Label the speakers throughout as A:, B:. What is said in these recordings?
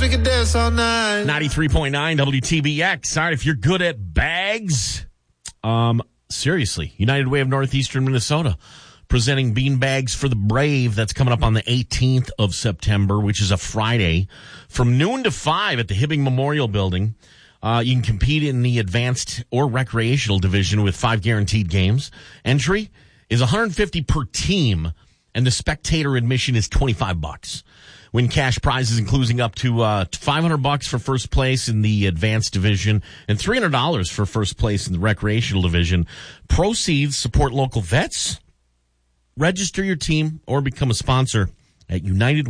A: we could dance all night.
B: 93.9 WTBX. All right, if you're good at bags, seriously, United Way of Northeastern Minnesota presenting bean bags for the brave. That's coming up on the 18th of September, which is a Friday, from noon to 5 at the Hibbing Memorial Building. You can compete in the advanced or recreational division with 5 guaranteed games. Entry is $150 per team, and the spectator admission is $25. Win cash prizes, including up to $500 for first place in the advanced division and $300 for first place in the recreational division. Proceeds support local vets. Register your team or become a sponsor at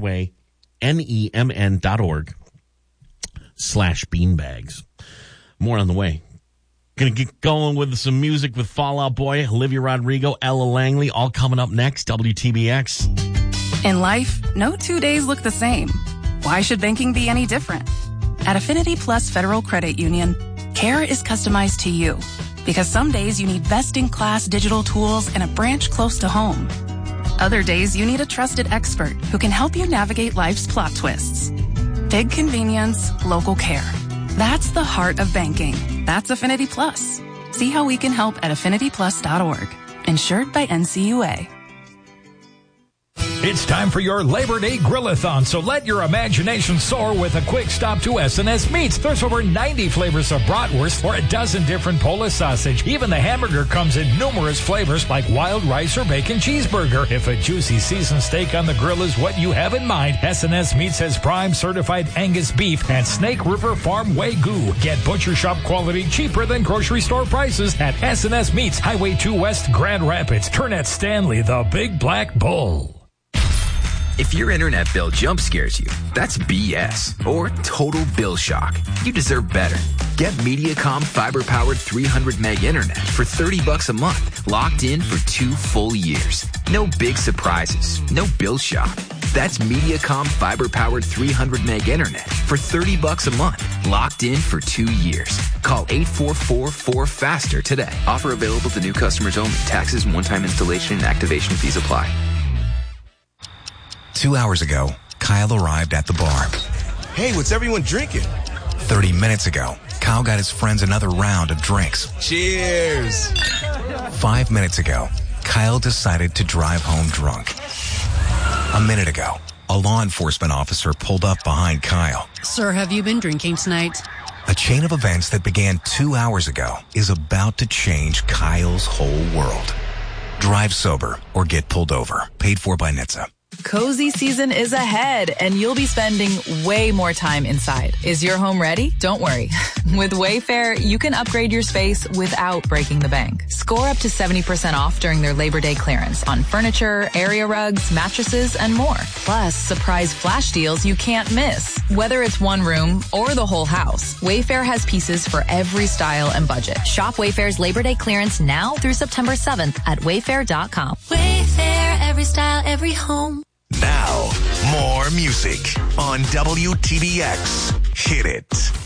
B: UnitedWayNEMN.org/beanbags. More on the way. Going to get going with some music with Fall Out Boy, Olivia Rodrigo, Ella Langley, all coming up next. WTBX.
C: In life, no 2 days look the same. Why should banking be any different? At Affinity Plus Federal Credit Union, care is customized to you. Because some days you need best-in-class digital tools and a branch close to home. Other days you need a trusted expert who can help you navigate life's plot twists. Big convenience, local care. That's the heart of banking. That's Affinity Plus. See how we can help at affinityplus.org. Insured by NCUA.
D: It's time for your Labor Day Grill-a-thon, so let your imagination soar with a quick stop to S&S Meats. There's over 90 flavors of bratwurst or a dozen different Polish sausage. Even the hamburger comes in numerous flavors like wild rice or bacon cheeseburger. If a juicy seasoned steak on the grill is what you have in mind, S&S Meats has prime certified Angus beef and Snake River Farm Wagyu. Get butcher shop quality cheaper than grocery store prices at S&S Meats, Highway 2 West, Grand Rapids. Turn at Stanley, the Big Black Bull.
E: If your internet bill jump scares you, that's BS or total bill shock. You deserve better. Get Mediacom fiber-powered 300 meg internet for $30 a month, locked in for 2 full years. No big surprises, no bill shock. That's Mediacom fiber-powered 300 meg internet for $30 a month, locked in for 2 years. Call 844-4FASTER today. Offer available to new customers only. Taxes and one-time installation and activation fees apply.
F: 2 hours ago, Kyle arrived at the bar.
G: Hey, what's everyone drinking?
F: 30 minutes ago, Kyle got his friends another round of drinks.
G: Cheers!
F: 5 minutes ago, Kyle decided to drive home drunk. A minute ago, a law enforcement officer pulled up behind Kyle.
H: Sir, have you been drinking tonight?
F: A chain of events that began 2 hours ago is about to change Kyle's whole world. Drive sober or get pulled over. Paid for by NHTSA.
I: Cozy season is ahead, and you'll be spending way more time inside. Is your home ready? Don't worry. With Wayfair, you can upgrade your space without breaking the bank. Score up to 70% off during their Labor Day clearance on furniture, area rugs, mattresses, and more. Plus, surprise flash deals you can't miss. Whether it's one room or the whole house, Wayfair has pieces for every style and budget.
J: Shop Wayfair's Labor Day clearance now through September 7th at wayfair.com.
K: Wayfair, every style, every home.
L: Now, more music on WTBX. Hit it.